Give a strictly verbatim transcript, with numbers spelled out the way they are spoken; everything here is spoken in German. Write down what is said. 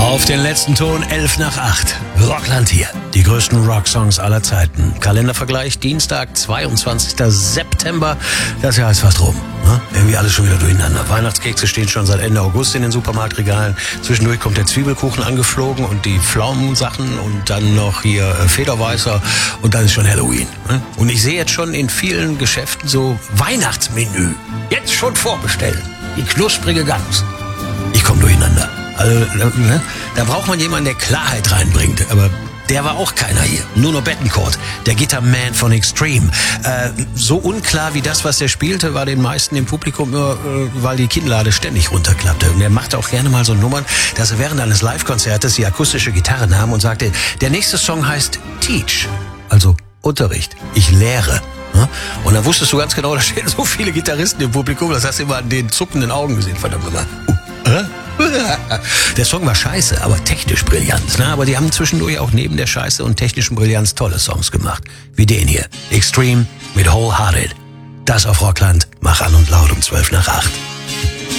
Auf den letzten Ton elf nach acht. Rockland hier. Die größten Rocksongs aller Zeiten. Kalendervergleich Dienstag, zweiundzwanzigster September. Das Jahr ist fast rum. Ne? Irgendwie alles schon wieder durcheinander. Weihnachtskekse stehen schon seit Ende August in den Supermarktregalen. Zwischendurch kommt der Zwiebelkuchen angeflogen und die Pflaumensachen und dann noch hier äh, Federweißer und dann ist schon Halloween. Ne? Und ich sehe jetzt schon in vielen Geschäften so Weihnachtsmenü. Jetzt schon vorbestellen. Die knusprige Gans. Ich komme durcheinander. Also, ne? Da braucht man jemanden, der Klarheit reinbringt. Aber der war auch keiner hier. Nur noch Bettencourt, der Gitterman von Extreme. Äh, so unklar wie das, was er spielte, war den meisten im Publikum nur, äh, weil die Kinnlade ständig runterklappte. Und er machte auch gerne mal so Nummern, dass er während eines Live-Konzertes die akustische Gitarre nahm und sagte, der nächste Song heißt Teach, also Unterricht. Ich lehre. Und dann wusstest du ganz genau, da stehen so viele Gitarristen im Publikum, das hast du immer an den zuckenden Augen gesehen, verdammt nochmal. Uh, Der Song war scheiße, aber technisch brillant. Ne? Aber die haben zwischendurch auch neben der Scheiße und technischen Brillanz tolle Songs gemacht. Wie den hier. Extreme mit Wholehearted. Das auf Rockland. Mach an und laut um zwölf nach acht.